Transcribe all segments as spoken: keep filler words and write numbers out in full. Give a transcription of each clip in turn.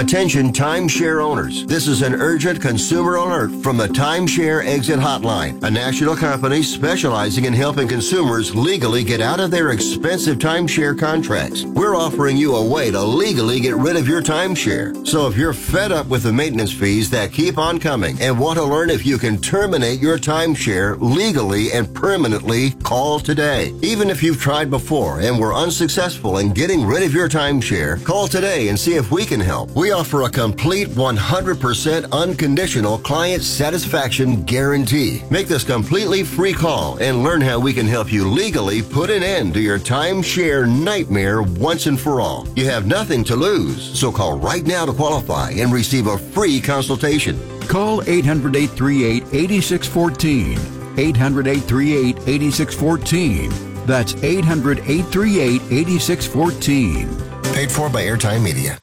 Attention timeshare owners. This is an urgent consumer alert from the Timeshare Exit Hotline, a national company specializing in helping consumers legally get out of their expensive timeshare contracts. We're offering you a way to legally get rid of your timeshare. So if you're fed up with the maintenance fees that keep on coming and want to learn if you can terminate your timeshare legally and permanently, call today. Even if you've tried before and were unsuccessful in getting rid of your timeshare, call today and see if we can help. We offer a complete one hundred percent unconditional client satisfaction guarantee. Make this completely free call and learn how we can help you legally put an end to your timeshare nightmare once and for all. You have nothing to lose, so call right now to qualify and receive a free consultation. Call eight hundred, eight three eight, eight six one four. eight hundred, eight three eight, eight six one four. That's eight hundred, eight three eight, eight six one four. Paid for by Airtime Media.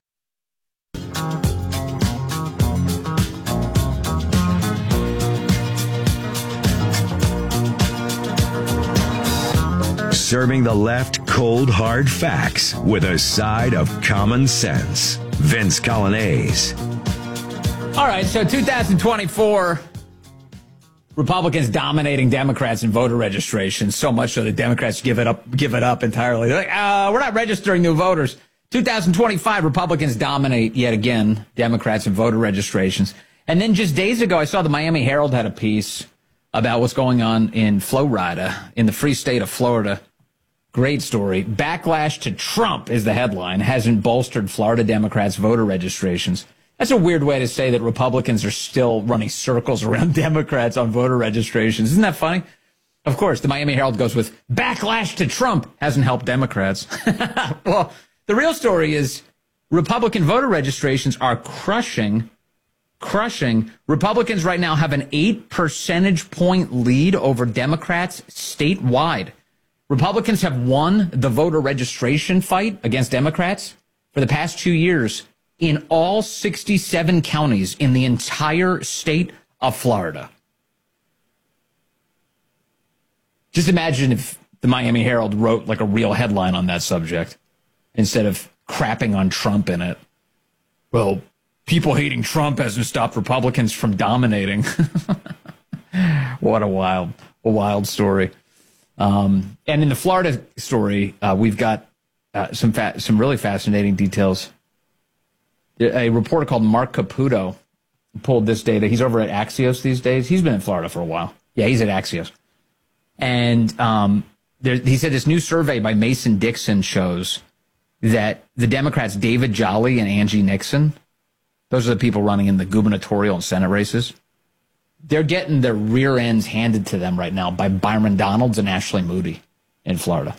Serving the left cold, hard facts with a side of common sense. Vince Coglianese. All right, so two thousand twenty-four, Republicans dominating Democrats in voter registration, so much so that Democrats give it up, give it up entirely. They're like, uh, we're not registering new voters. two thousand twenty-five, Republicans dominate yet again Democrats in voter registrations. And then just days ago, I saw the Miami Herald had a piece about what's going on in Florida, in the free state of Florida. Great story. Backlash to Trump is the headline. Hasn't bolstered Florida Democrats' voter registrations. That's a weird way to say that Republicans are still running circles around Democrats on voter registrations. Isn't that funny? Of course, the Miami Herald goes with backlash to Trump hasn't helped Democrats. Well, the real story is Republican voter registrations are crushing, crushing. Republicans right now have an eight percentage point lead over Democrats statewide. Republicans have won the voter registration fight against Democrats for the past two years in all sixty-seven counties in the entire state of Florida. Just imagine if the Miami Herald wrote like a real headline on that subject instead of crapping on Trump in it. Well, people hating Trump hasn't stopped Republicans from dominating. What a wild, a wild story. Um, and in the Florida story, uh, we've got uh, some fa- some really fascinating details. A reporter called Mark Caputo pulled this data. He's over at Axios these days. He's been in Florida for a while. Yeah, he's at Axios. And um, there, he said this new survey by Mason-Dixon shows that the Democrats, David Jolly and Angie Nixon, those are the people running in the gubernatorial and Senate races, they're getting their rear ends handed to them right now by Byron Donalds and Ashley Moody in Florida.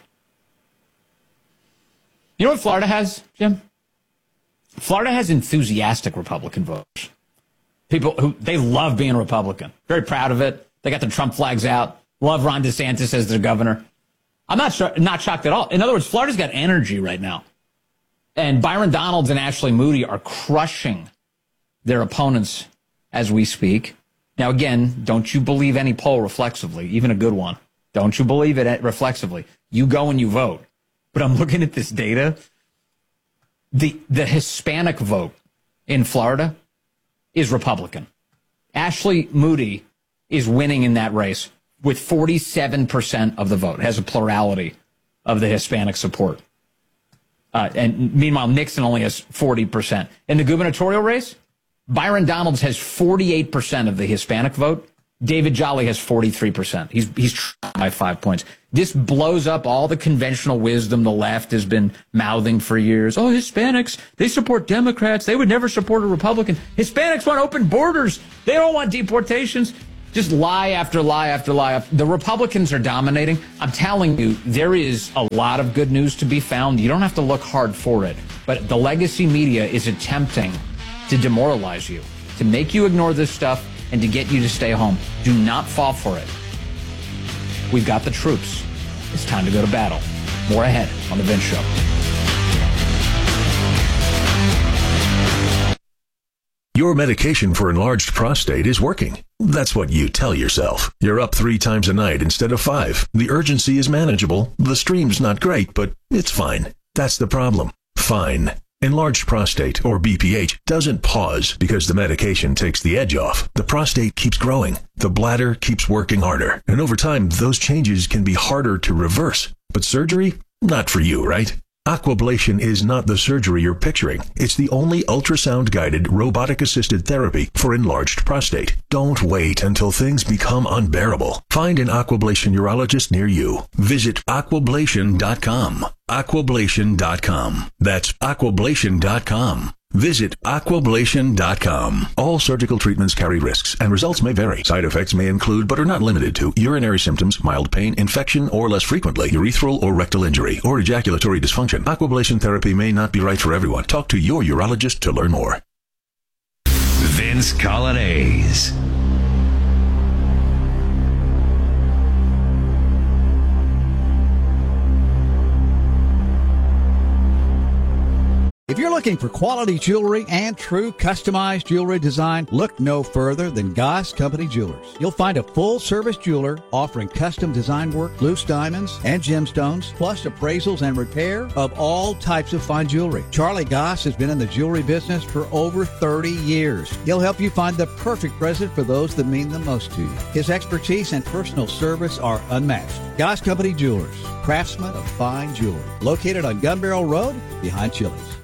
You know what Florida has, Jim? Florida has enthusiastic Republican voters. People who, they love being a Republican. Very proud of it. They got their Trump flags out. Love Ron DeSantis as their governor. I'm not sure, not shocked at all. In other words, Florida's got energy right now. And Byron Donalds and Ashley Moody are crushing their opponents as we speak. Now, again, don't you believe any poll reflexively, even a good one. Don't you believe it reflexively. You go and you vote. But I'm looking at this data. The the Hispanic vote in Florida is Republican. Ashley Moody is winning in that race with forty-seven percent of the vote, has a plurality of the Hispanic support. Uh, and meanwhile, Nixon only has forty percent. In the gubernatorial race, Byron Donalds has forty-eight percent of the Hispanic vote. David Jolly has forty-three percent. He's he's by five points. This blows up all the conventional wisdom the left has been mouthing for years. Oh, Hispanics, they support Democrats. They would never support a Republican. Hispanics want open borders. They don't want deportations. Just lie after lie after lie. The Republicans are dominating. I'm telling you, there is a lot of good news to be found. You don't have to look hard for it. But the legacy media is attempting to demoralize you, to make you ignore this stuff, and to get you to stay home. Do not fall for it. We've got the troops. It's time to go to battle. More ahead on The Vince Show. Your medication for enlarged prostate is working. That's what you tell yourself. You're up three times a night instead of five. The urgency is manageable. The stream's not great, but it's fine. That's the problem. Fine. Enlarged prostate, or B P H, doesn't pause because the medication takes the edge off. The prostate keeps growing. The bladder keeps working harder. And over time, those changes can be harder to reverse. But surgery? Not for you, right? Aquablation is not the surgery you're picturing. It's the only ultrasound-guided, robotic-assisted therapy for enlarged prostate. Don't wait until things become unbearable. Find an Aquablation urologist near you. Visit aquablation dot com. aquablation dot com. That's aquablation dot com. Visit aquablation dot com. All surgical treatments carry risks, and results may vary. Side effects may include, but are not limited to, urinary symptoms, mild pain, infection, or less frequently, urethral or rectal injury, or ejaculatory dysfunction. Aquablation therapy may not be right for everyone. Talk to your urologist to learn more. Vince Coglianese. If you're looking for quality jewelry and true customized jewelry design, look no further than Goss Company Jewelers. You'll find a full-service jeweler offering custom design work, loose diamonds, and gemstones, plus appraisals and repair of all types of fine jewelry. Charlie Goss has been in the jewelry business for over thirty years. He'll help you find the perfect present for those that mean the most to you. His expertise and personal service are unmatched. Goss Company Jewelers, craftsmen of fine jewelry, located on Gun Barrel Road behind Chili's.